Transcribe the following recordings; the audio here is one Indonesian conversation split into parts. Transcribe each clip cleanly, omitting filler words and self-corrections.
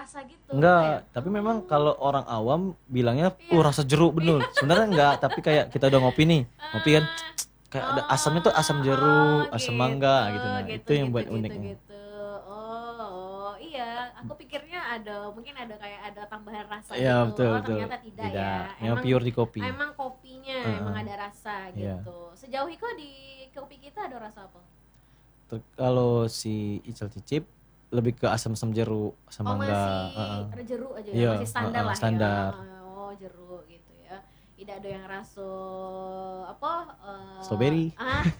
rasa gitu. Enggak, tapi memang kalau orang awam bilangnya Iya. rasa jeruk bener. Sebenarnya enggak, tapi kayak kita udah ngopi nih. Ngopi kan kayak ada asamnya tuh asam jeruk, asam mangga gitu. Nah, itu yang buat uniknya. Gitu. Oh, iya. Aku pikirnya mungkin ada kayak ada tambahan rasa Iya, gitu. betul, Oh, betul. ternyata tidak ya. Tidak. Memang pure di kopi. Emang kopinya emang ada rasa Iya. gitu. Sejauh itu di kopi kita ada rasa apa? Kalau si Ical Cicip lebih ke asam-asam jeruk, asam mangga. Masih jeruk aja ya, Iya, masih standar lah standar. ya. Oh, jeruk gitu ya. Tidak ada yang rasa apa? Strawberry.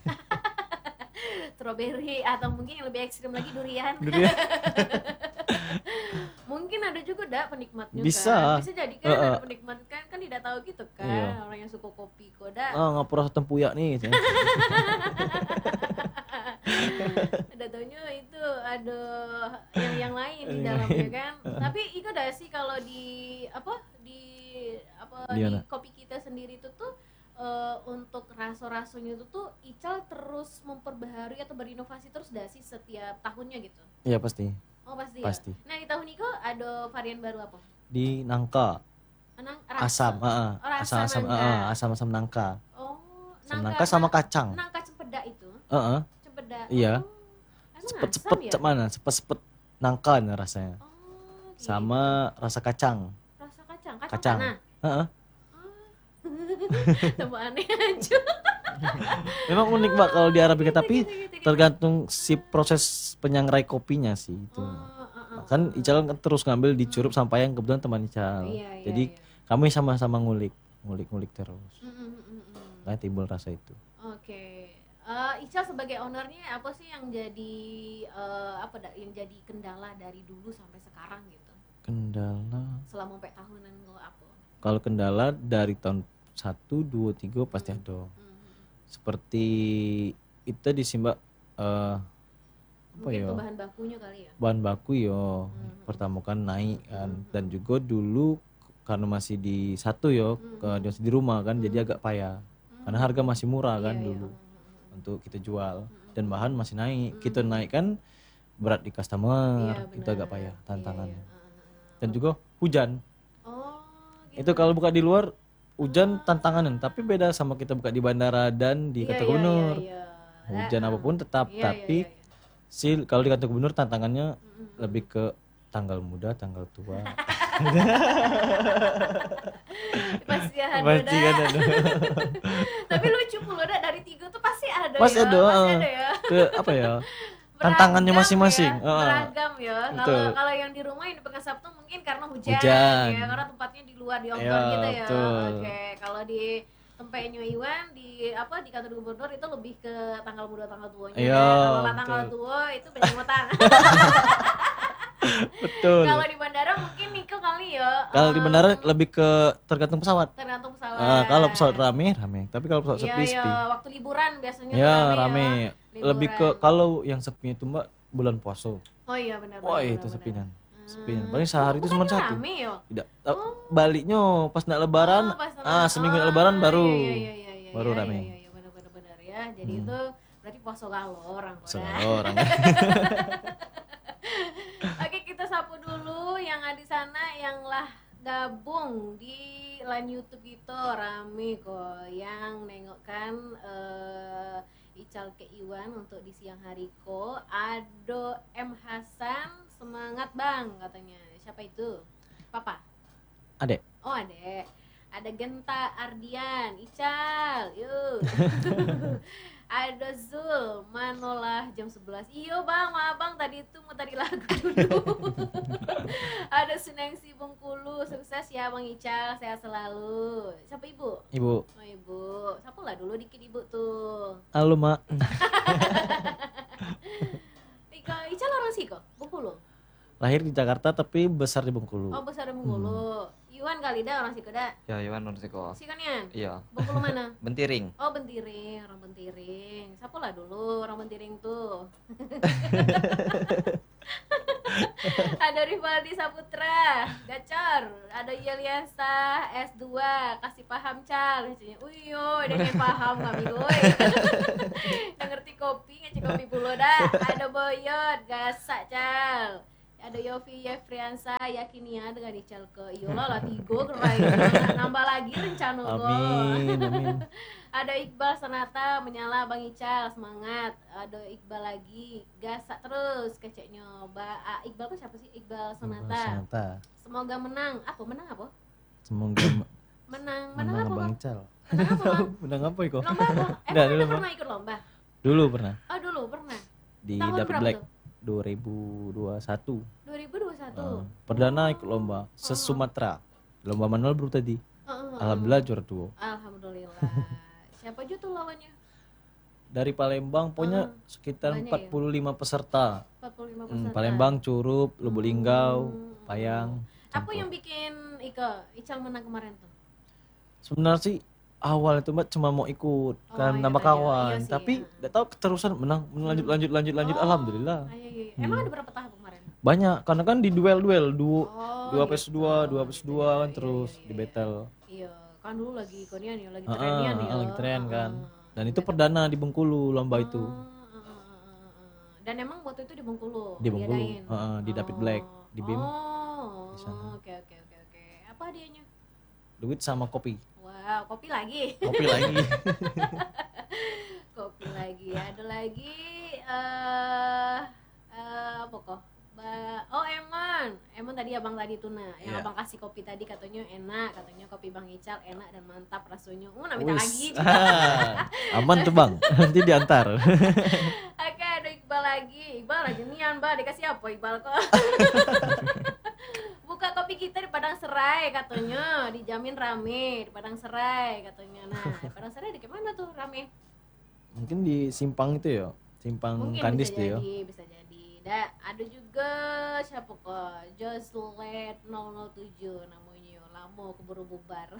Strawberry atau mungkin yang lebih ekstrim lagi durian. Mungkin ada juga penikmatnya Bisa. kan. Bisa jadi kan ada penikmat kan tidak tahu gitu kan. Iya. Orang yang suka kopi koda. Ngapur rasa tempuyak nih. Ada taunya itu ada yang lain di dalamnya kan. Tapi itu ada sih kalau di kopi kita sendiri itu tuh untuk raso-rasonya itu tuh Ical terus memperbaharui atau berinovasi terus dah sih setiap tahunnya gitu. Iya pasti. Oh pasti. Pasti. Ya? Nah di tahun ini ada varian baru apa? Di nangka. Asam, asam nangka. Oh, asam nangka sama kacang. Nangka cempedak itu. Cempedak. Iya. Sepet-sepet ya? Mana? Sepet-sepet nangka nih rasanya. Oh, gitu. Sama rasa kacang. Rasa kacang. Tambah aneh aja. Memang unik Mbak kalau di Arabica tapi tergantung si proses penyangrai kopinya sih itu. Kan Ical kan terus ngambil dicurup sampai yang kebetulan teman Ical. Jadi kami sama-sama ngulik terus. Nah timbul rasa itu. Oke. Ical sebagai ownernya apa sih yang jadi yang jadi kendala dari dulu sampai sekarang gitu? Kendala selama 4 tahunan lo apa? Kalau kendala dari tahun 1, 2, 3 pasti ada. Seperti itu di Simba mungkin itu bahan bakunya kali ya. Bahan baku pertama kan naik kan dan juga dulu karena masih di satu masih di rumah kan jadi agak payah. Karena harga masih murah kan dulu untuk kita jual dan bahan masih naik. Kita naik kan berat di customer, itu agak payah tantangannya. Dan juga hujan. Itu kalau buka di luar hujan tantangan, tapi beda sama kita buka di bandara dan di kantor gubernur. Hujan apapun tetap, tapi kalau di kantor gubernur tantangannya lebih ke tanggal muda, tanggal tua. Pasti ada. Tapi lucu pula dari 3 tuh pasti ada. Pasti ada ya. Apa ya? Tantangannya masing-masing. Beragam ya. Kalau yang di rumah yang di Pekan Sabtu mungkin karena hujan. Ya, karena tempatnya di luar di outdoor gitu ya. Oke, kalau di tempatnya Iwan di kantor gubernur itu lebih ke tanggal muda tanggal tuanya. Kalau tanggal tua itu penyemutan. Betul. Kalau di bandara mungkin Niko kali ya. Kalau di bandara lebih ke tergantung pesawat. Kalau pesawat rame. Tapi kalau pesawat sepi. Waktu liburan biasanya rame. Lebih ke kalau yang sepinya itu Mbak bulan puasa. Oh iya benar. Wah itu sepinan. Paling sehari itu cuma satu. Rame ya? Tidak. Baliknya pas nak lebaran. Seminggu nak lebaran baru rame. Iya benar ya. Jadi itu berarti puasa kalau orang. Oke, kita sapu dulu yang ada di sana yang lah gabung di line YouTube kita rame kok yang nengokkan Ical ke Iwan untuk di siang hari ko. Ado M Hasan, semangat bang katanya. Siapa itu? Papa? Adek. Oh adek. Ada Genta Ardian, Ical, yuk. Ada Zul, manolah jam 11. Iyo bang, maaf bang tadi itu mau tadi lagu dulu. Ada Sunengsi Bengkulu, sukses ya bang Ical, sehat selalu. Siapa ibu? Ibu. Oh ibu, siapa lah dulu dikit ibu tuh. Halo mak. Ical orang sih kok, Bengkulu. Lahir di Jakarta tapi besar di Bengkulu. Oh besar di Bengkulu. Iwan kali dah orang Siko dah. Ya Iwan orang Siko. Sikonian? Iya. Bengkulu mana? Bentiring. Oh Bentiring, orang Bentiring. Siapa lah dulu orang Bentiring tuh? Ada Rivaldi Saputra, Gacor. Ada Yeliasa S2, kasih paham Cal. Uyo, dia kayak paham kami gue. Yang ngerti kopi, ngecek kopi pula dah. Ada Boyot, gasak Cal. Ada Yofi Yefriansa yakinia dengan Ical ke iyalah lah tigo gerai nambah lagi rencana go. Amin, amin. Ada Iqbal Sanata menyala Bang Ical semangat. Ada Iqbal lagi gasak terus keceknya. Iqbal tuh siapa sih? Iqbal Sanata. Sanata. Semoga menang. Apa menang apa? Semoga menang menang apa Bang Bang? Ical. Menang apa Bang? Menang apa iko? Lomba apa? Nggak, Emang dulu, Anda Bang. pernah ikut lomba? Dulu pernah Oh dulu pernah. di Tahun Dapat berapa Black tuh? 2021. 2021. Perdana ikut lomba se-Sumatera. Lomba manual baru tadi. Alhamdulillah juara 2. Alhamdulillah. Siapa aja tuh lawannya? Dari Palembang punya sekitar banyak 45 peserta. 45 peserta. Palembang, Curup, Lubuk Linggau, Payang. Apa yang bikin Ical menang kemarin tuh? Sebenarnya sih awal itu Mbak cuma mau ikut kan ikut nambah aja. kawan, Iya sih, tapi nggak tahu keterusan menang lanjut alhamdulillah. Iya. Emang ada berapa tahap kemarin? Banyak karena kan di duel dua gitu. vs 2 kan terus di battle. Iya, kan dulu lagi ikonian ya, lagi trennya nih. Lagi tren kan. Dan itu perdana di Bengkulu lomba itu. Dan emang waktu itu di Bengkulu. Di Bengkulu. diadain? Di David Black di BIM. Oh, Di sana. oke. Apa hadiahnya? Duit sama kopi. Wow, kopi lagi. Kopi lagi. Kopi lagi. Ada lagi apa kok? Emon tadi abang tadi tuna yang Iya. abang kasih kopi tadi katanya enak, katanya kopi Bang Ical enak dan mantap rasanya. Minta Wis. lagi. Aman tuh Bang, nanti diantar. Oke, ada Iqbal lagi nian Mbak, dikasih apa Iqbal kok? Buka kopi kita di Padang Serai katanya, dijamin rame di Padang Serai katanya. Nah, di Padang Serai di mana tuh rame? Mungkin di simpang itu ya, simpang Mungkin Kandis tuh ya. bisa jadi. Ada juga siapa kok? Joslet 007 namanya, lama keburu bubar.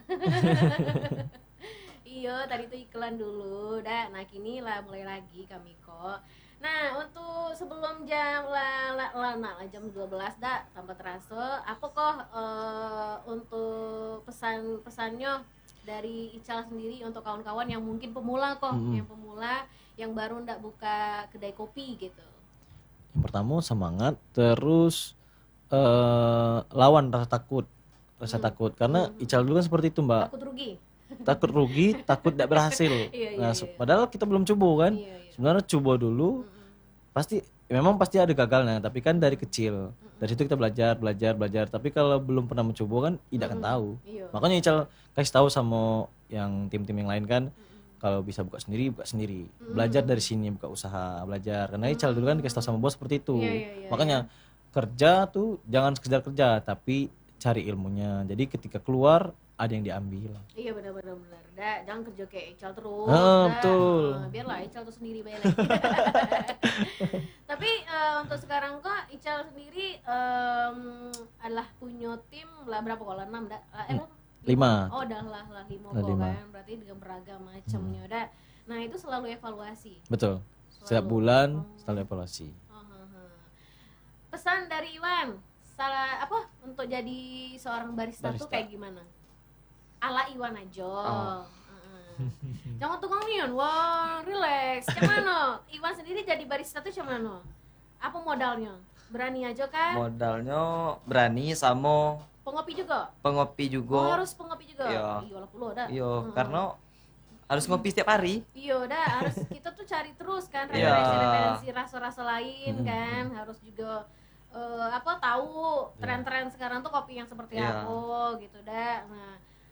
Iya, tadi tuh iklan dulu. Nah kini lah mulai lagi kami kok. Nah, untuk sebelum jam jam 12 tanpa terasa, apa kok untuk pesan-pesannya dari Ical sendiri untuk kawan-kawan yang mungkin pemula kok, yang pemula yang baru ndak buka kedai kopi gitu. Yang pertama semangat, terus lawan rasa takut karena Ical dulu kan seperti itu Mbak, takut rugi takut tidak berhasil. Iya. Padahal kita belum coba kan. Iya. Sebenarnya coba dulu memang pasti ada gagalnya, tapi kan dari kecil. Dari situ kita belajar. Tapi kalau belum pernah mencoba kan tidak akan tahu. Iya. Makanya Ical kasih tahu sama yang tim-tim yang lain kan, kalau bisa buka sendiri. Belajar dari sini, buka usaha, belajar. Karena Ical dulu kan dikasih tahu sama bos seperti itu. Iya. Makanya kerja tuh jangan sekedar kerja, tapi cari ilmunya. Jadi ketika keluar ada yang diambil. Iya benar. Jangan kerja kayak Ical terus. Betul. Biarlah Ical tuh sendiri bayar lagi. Tapi untuk sekarang kok Ical sendiri adalah punya tim lah berapa kalau 6 berapa? 5. Oh dah 5 kok kan. Berarti dengan beragam macamnya dah. Nah, itu selalu evaluasi. Betul. Setiap bulan selalu evaluasi. Pesan dari Iwan untuk jadi seorang barista tuh kayak gimana? Ala Iwan aja. Jangan tukang nian, wah relax. Gimana? Iwan sendiri jadi barista tuh gimana? Apa modalnya? Berani aja kan? Modalnya berani sama pengopi juga. Oh, harus pengopi juga. Iya. Iyalah puluh dah. Iya, karena harus ngopi setiap hari. Iya dah, harus kita tuh cari terus kan Iya. referensi rasa-rasa lain kan, harus juga tahu tren-tren sekarang tuh kopi yang seperti apa gitu dah. Nah,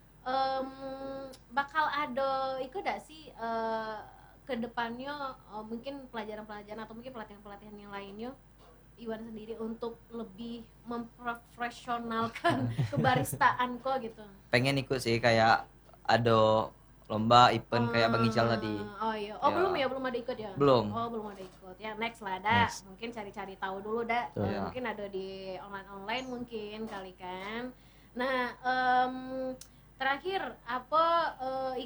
bakal ada dak sih ke depannya mungkin pelajaran-pelajaran atau mungkin pelatihan-pelatihan yang lainnya Iwan sendiri untuk lebih memprofesionalkan kebaristaan kok gitu. Pengen ikut sih kayak ada lomba event kayak Bang Ical tadi. Oh iya. Belum ada ikut ya? Belum. Oh, belum ada ikut. Ya next lah dah. Mungkin cari-cari tahu dulu dah. Mungkin ada di online mungkin kali kan. Nah, terakhir apa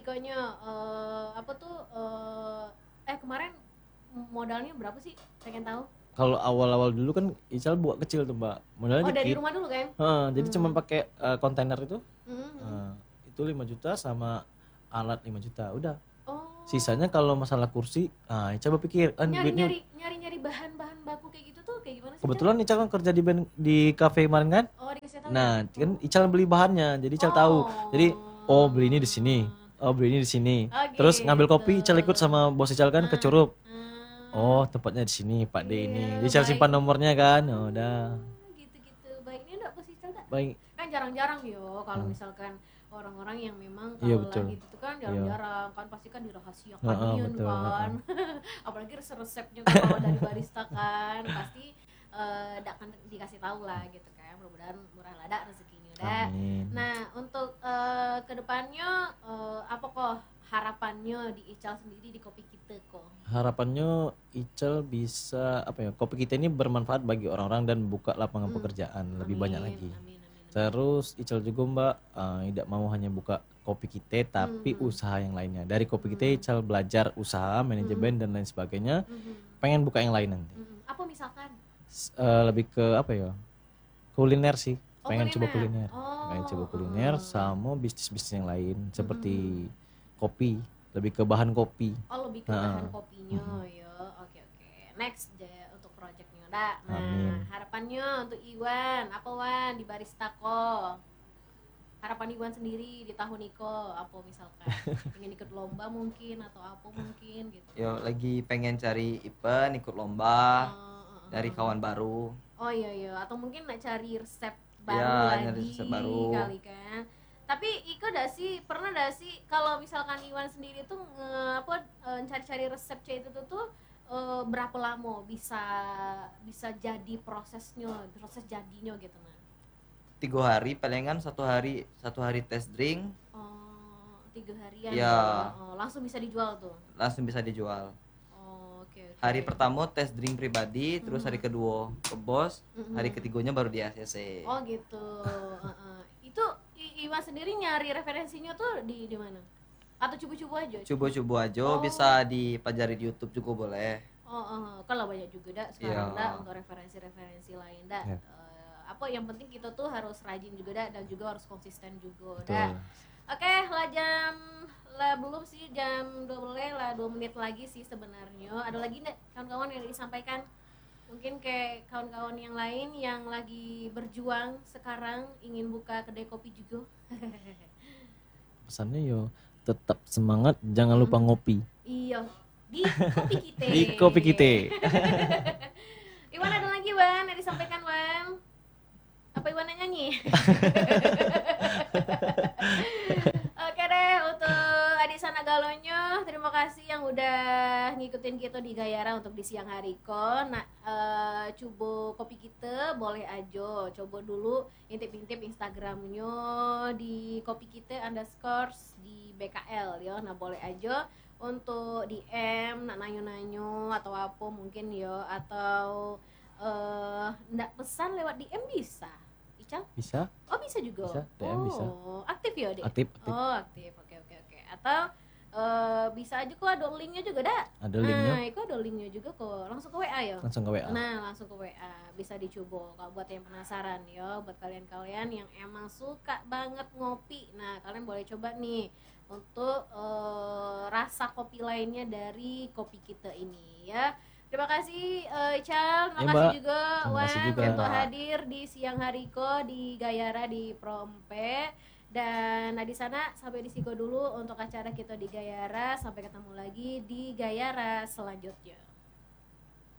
kemarin modalnya berapa sih? Pengen tahu. Kalau awal-awal dulu kan Ical buat kecil tuh Mbak, modalnya dikit. Dari rumah dulu kan? Jadi cuma pakai kontainer itu. Itu 5 juta sama alat 5 juta, udah. Sisanya kalau masalah kursi, coba pikir duitnya nyari bahan-bahan baku kayak gitu tuh kayak gimana sih? Kebetulan Ical kan kerja di kafe kemarin kan. Oh, dikasih tahu. Nah, kan Ical beli bahannya, jadi Ical tahu. Jadi beli ini di sini. Oh, beli ini di sini. Terus ngambil kopi, Ical ikut sama bos Ical kan ke Curup. Oh, tempatnya di sini, Pak D ini. Jadi Ical simpan nomornya kan. Oh, udah. Gitu-gitu. Baik, ini enggak posisi Ical enggak? Baik. Kan jarang-jarang yo kalau misalkan orang-orang yang memang Iya, kalau betul. lagi gitu kan jarang-jarang kan pasti kan dirahasiakan Betul, kan. Apalagi resep-resepnya kan kalau dari barista kan pasti ndak akan dikasih tahu lah gitu kan. Mudah-mudahan murah lada rezekinya udah. Amin. Nah, untuk kedepannya apa kok harapannya di Ical sendiri di kopi kita kok? Harapannya Ical bisa kopi kita ini bermanfaat bagi orang-orang dan buka lapangan pekerjaan lebih banyak lagi. Amin. Terus Ical juga Mbak tidak mau hanya buka kopi kita tapi usaha yang lainnya. Dari kopi kita Ical belajar usaha, manajemen dan lain sebagainya. Pengen buka yang lain nanti. Apa misalkan? Lebih ke kuliner sih. Pengen coba kuliner. Oh. Pengen coba kuliner sama bisnis-bisnis yang lain seperti kopi, lebih ke bahan kopi. Oh, lebih ke bahan kopinya ya. Oke. Next deh untuk projectnya udah. Nah, harapannya untuk Iwan, apa Wan di Barista Ko? Harapan Iwan sendiri di tahun Iko apa misalkan? Ingin ikut lomba mungkin atau apa mungkin gitu. Yo lagi pengen cari event, ikut lomba dari kawan baru. Oh iya, atau mungkin nak cari resep baru Ya, lagi nyari resep baru. kali kan. Tapi Iko pernah sih kalau misalkan Iwan sendiri tuh cari-cari resep itu tuh berapa lama bisa jadi proses jadinya gitu nah. 3 hari palingan, 1 hari test drink. Oh, 3 harian ya. Langsung bisa dijual tuh. Langsung bisa dijual. Oh, oke. Hari pertama test drink pribadi, terus hari kedua ke bos, hari ketiganya baru di ACC. Oh gitu. Itu Iwan sendiri nyari referensinya tuh di mana? Atau cubu-cubu aja? Cubu-cubu aja, bisa dipelajari di YouTube juga boleh. Kalau banyak juga dah sekarang untuk referensi lain dah. Ya. Apa yang penting kita tuh harus rajin juga dah dan juga harus konsisten juga dah. Oke, belum sih jam 12 lah, 2 menit lagi sih sebenarnya. Ada lagi enggak kawan-kawan yang disampaikan? Mungkin kayak kawan-kawan yang lain yang lagi berjuang sekarang ingin buka kedai kopi juga. Pesannya tetap semangat, jangan lupa ngopi. Iya, di kopi kita. Di kopi kita. Iwan ada lagi Wan yang disampaikan Wan? Apa Iwan yang nyanyi? Oke deh, untuk adik sana galonyo, terima kasih yang udah ngikutin kita di Gayara untuk di siang hari ko. Nah, coba kopi kita boleh aja, coba dulu intip-intip Instagramnya di kopi kita _ di BKL ya. Nah boleh aja untuk DM, nak nanyo-nanyo atau apa mungkin ya, atau ndak pesan lewat DM bisa. Ical? Bisa. Oh bisa juga. Bisa, DM bisa. Aktif ya deh. Aktif. Oh aktif, oke. Atau bisa aja kok ada linknya juga dah. Ada linknya. Nah, itu ada linknya juga kok. Langsung ke WA ya. Langsung ke WA. Nah langsung ke WA bisa dicoba kalau buat yang penasaran ya, buat kalian-kalian yang emang suka banget ngopi. Nah kalian boleh coba nih untuk rasa kopi lainnya dari kopi kita ini ya. Terima kasih Ical, terima kasih juga Wan untuk hadir di siang hari ko di Gayara di Prompe. Dan di sana sampai di situ dulu untuk acara kita di Gayara. Sampai ketemu lagi di Gayara selanjutnya.